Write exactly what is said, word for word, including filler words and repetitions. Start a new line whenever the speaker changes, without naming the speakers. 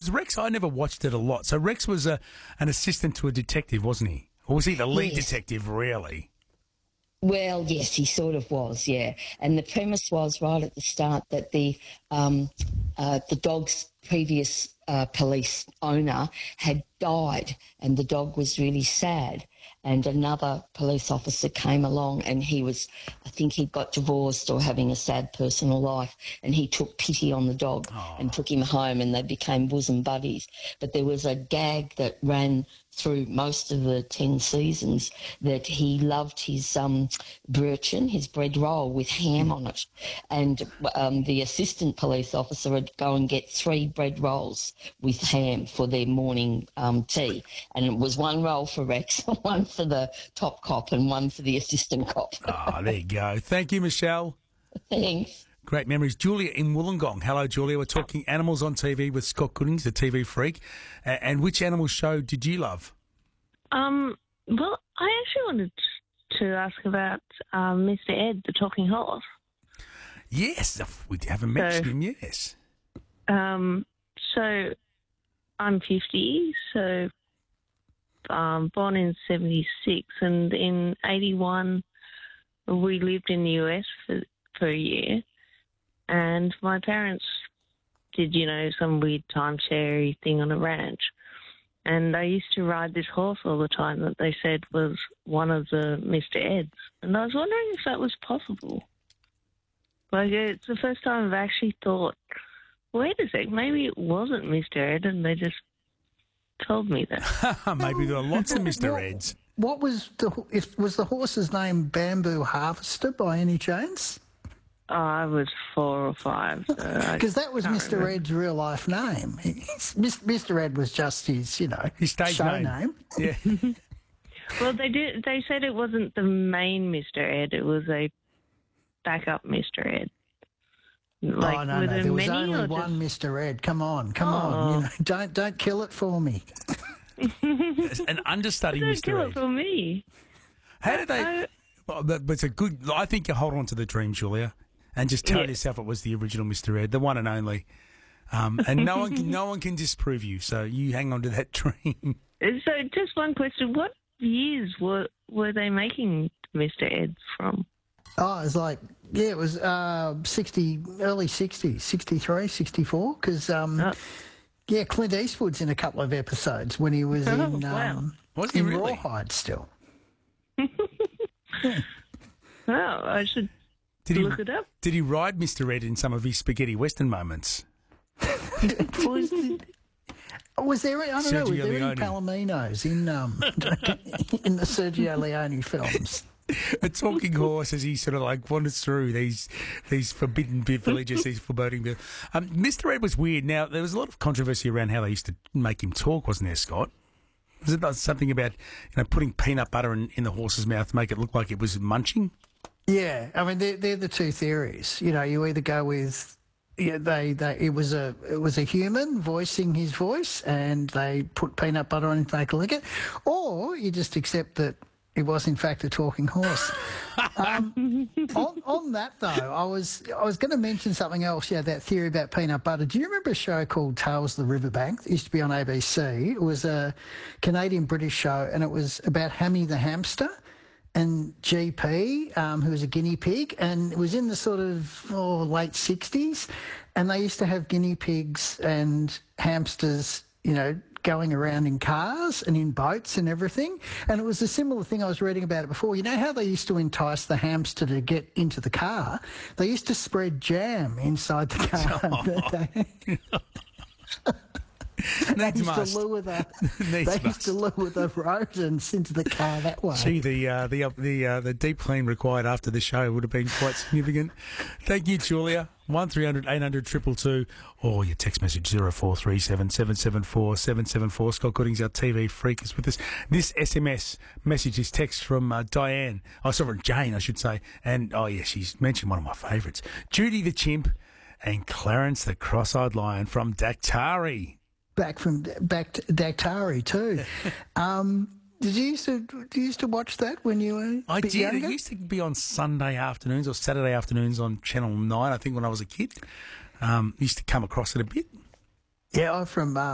because Rex, I never watched it a lot. So Rex was a, an assistant to a detective, wasn't he? Or was he the lead
Yes.
detective, really?
Well, yes, he sort of was, yeah. And the premise was right at the start that the um, uh, the dog's previous uh, police owner had died, and the dog was really sad. And another police officer came along, and he was, I think he got divorced or having a sad personal life, and he took pity on the dog
Oh.
and took him home, and they became bosom buddies. But there was a gag that ran through most of the ten seasons that he loved his um, brötchen, his bread roll with ham on it. And um, the assistant police officer would go and get three bread rolls with ham for their morning um, tea. And it was one roll for Rex, one for the top cop and one for the assistant cop.
Oh, there you go. Thank you, Michelle.
Thanks.
Great memories. Julia in Wollongong. Hello, Julia. We're talking animals on T V with Scott Goodings, the T V freak. A- And which animal show did you love?
Um, well, I actually wanted to ask about um, Mister Ed, the talking horse.
Yes, we haven't mentioned him, yes.
Um, so I'm fifty, so um, born in seventy-six, and in eighty-one we lived in the U S for, for a year, and my parents did, you know, some weird timeshare thing on a ranch. And I used to ride this horse all the time that they said was one of the Mister Eds. And I was wondering if that was possible. Like, it's the first time I've actually thought, wait a sec, maybe it wasn't Mister Ed and they just told me that.
Maybe there are lots of Mister
What-
Eds.
What was the if was the horse's name Bamboo Harvester by any chance?
Oh, I was four or five. So I
Because that was
can't
Mister
remember.
Ed's real life name. He's- Mis- Mister Ed was just his, you know,
His stage
show
name.
name.
Yeah.
Well, they did. They said it wasn't the main Mister Ed. It was a backup Mister Ed. Like,
oh no,
were
no,
there
there was
many
only
or
one
just-
Mister Ed. Come on, come on,
Oh.
you know, don't don't kill it for me.
An understudy,
Don't
Mister
kill
Ed.
it for me.
How did they...
I-
Well, that, but it's a good... I think you hold on to the dream, Julia, and just tell
Yeah.
yourself it was the original Mister Ed, the one and only. Um, and no one can, no one can disprove you, so you hang on to that dream.
So, just one question: what years were were they making Mister Eds from?
Oh, it was like, yeah, it was uh, sixty, early sixties, sixty-three, sixty-four, because, um,
Oh.
yeah, Clint Eastwood's in a couple of episodes when he was
Oh,
in,
wow.
um,
Was he
in
really?
Rawhide still.
Oh, I should
Did he,
look it up.
did he ride Mister Ed in some of his spaghetti western moments?
was, was there, I don't know, was
Sergio
there
Leone.
any Palominos in, um, in the Sergio Leone films?
A talking horse as he sort of like wanders through these these forbidden vi- villages, these foreboding villages. Um, Mister Ed was weird. Now, there was a lot of controversy around how they used to make him talk, wasn't there, Scott? Was it not something about, you know, putting peanut butter in, in the horse's mouth to make it look like it was munching?
Yeah, I mean, they're, they're the two theories. You know, you either go with... Yeah, they, they it was a it was a human voicing his voice, and they put peanut butter on it to make it lick it, or you just accept that it was in fact a talking horse. um, on, on that though, I was I was going to mention something else. Yeah, that theory about peanut butter. Do you remember a show called Tales of the Riverbank? It used to be on A B C. It was a Canadian British show, and it was about Hammy the hamster and G P, um, who was a guinea pig, and it was in the sort of oh, late sixties, and they used to have guinea pigs and hamsters, you know, going around in cars and in boats and everything. And it was a similar thing. I was reading about it before. You know how they used to entice the hamster to get into the car? They used to spread jam inside the car. They
Needs
used
must.
to lure the
Needs
they used
must.
to lure the rodents into the car that way.
Gee, the uh, the uh, the uh, the deep clean required after the show would have been quite significant. Thank you, Julia. One three hundred eight hundred triple two, or your text message zero four three seven seven seven four seven seven four. Scott Goodings, our T V freak, is with us. This S M S message is text from uh, Diane. Oh, sorry, Jane, I should say. And oh yeah, she's mentioned one of my favourites, Judy the chimp, and Clarence the cross-eyed lion from Daktari.
Back from back to Daktari too. um, did you used to did you used to watch that when you were?
I
a bit
did.
Younger?
It used to be on Sunday afternoons or Saturday afternoons on Channel nine, I think, when I was a kid. Um, used to come across it a bit.
Yeah, I'm from. Uh,